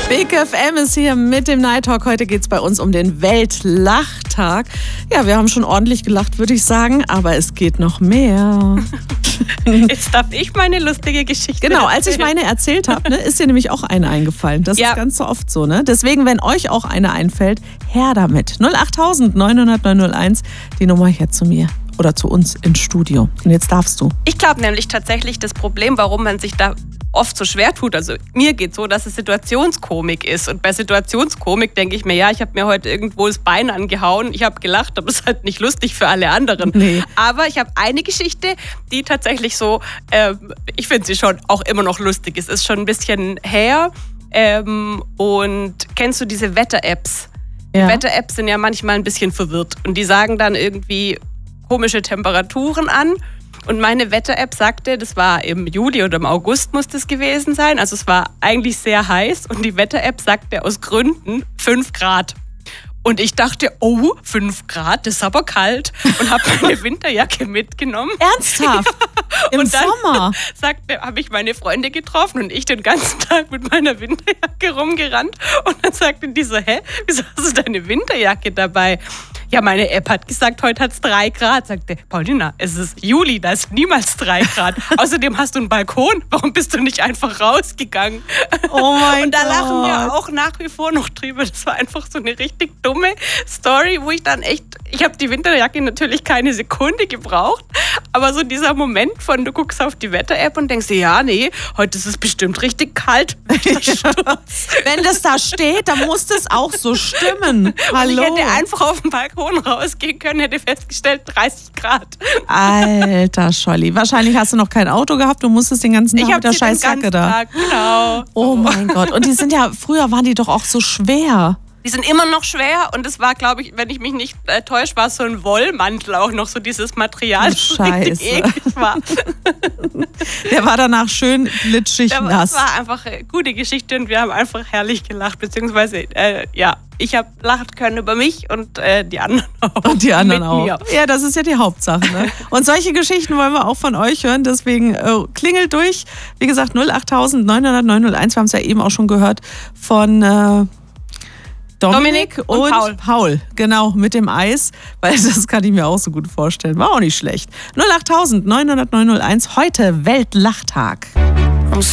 Big FM ist hier mit dem Night Talk. Heute geht es bei uns um den Weltlachtag. Ja, wir haben schon ordentlich gelacht, würde ich sagen, aber es geht noch mehr. Jetzt darf ich meine lustige Geschichte Genau, als ich meine erzählt habe, ne, ist dir nämlich auch eine eingefallen. Das ist ganz so oft so, ne? Deswegen, wenn euch auch eine einfällt, her damit. 08000 900 901, die Nummer hier zu mir oder zu uns ins Studio. Und jetzt darfst du. Ich glaube nämlich tatsächlich, das Problem, warum man sich da oft so schwer tut, also mir geht so, dass es Situationskomik ist. Und bei Situationskomik denke ich mir, ja, ich habe mir heute irgendwo das Bein angehauen, ich habe gelacht, aber es ist halt nicht lustig für alle anderen. Nee. Aber ich habe eine Geschichte, die tatsächlich so, ich finde sie schon auch immer noch lustig. Es ist schon ein bisschen her. Und kennst du diese Wetter-Apps? Ja. Wetter-Apps sind ja manchmal ein bisschen verwirrt. Und die sagen dann irgendwie komische Temperaturen an. Und meine Wetter-App sagte, das war im Juli oder im August muss das gewesen sein. Also es war eigentlich sehr heiß. Und die Wetter-App sagte aus Gründen 5 Grad. Und ich dachte, oh, 5 Grad, das ist aber kalt. Und habe meine Winterjacke mitgenommen. Ernsthaft? Ja. Im Sommer? Habe ich meine Freunde getroffen und ich den ganzen Tag mit meiner Winterjacke rumgerannt. Und dann sagte die so, hä, wieso hast du deine Winterjacke dabei? Ja, meine App hat gesagt, heute hat es 3 Grad. Sagte, Paulina, es ist Juli, da ist niemals 3 Grad. Außerdem hast du einen Balkon. Warum bist du nicht einfach rausgegangen? Oh mein Gott. Und da lachen wir auch nach wie vor noch drüber. Das war einfach so eine richtig dumme Story, wo ich dann echt, ich habe die Winterjacke natürlich keine Sekunde gebraucht, aber so dieser Moment von, du guckst auf die Wetter-App und denkst dir, ja, nee, heute ist es bestimmt richtig kalt. Wenn das da steht, dann muss das auch so stimmen. Hallo. Und ich hätte einfach auf den Balkon rausgehen können, hätte festgestellt, 30 Grad. Alter Scholli, wahrscheinlich hast du noch kein Auto gehabt, du musstest den ganzen Tag mit der Scheißjacke da. Genau. Oh mein Gott, und die sind ja, früher waren die doch auch so schwer. Die sind immer noch schwer und es war, glaube ich, wenn ich mich nicht täusche, war es so ein Wollmantel auch noch, so dieses Material, das richtig eklig war. Der war danach schön glitschig nass. Das war einfach eine gute Geschichte und wir haben einfach herrlich gelacht, beziehungsweise, ich habe lachen können über mich und die anderen auch. Und die anderen mit auch. Mir. Ja, das ist ja die Hauptsache. Ne? Und solche Geschichten wollen wir auch von euch hören, deswegen klingelt durch. Wie gesagt, 08000 900 901, wir haben es ja eben auch schon gehört von Dominik und Paul. Genau, mit dem Eis, weil das kann ich mir auch so gut vorstellen. War auch nicht schlecht. 08000 900 901, heute Weltlachtag.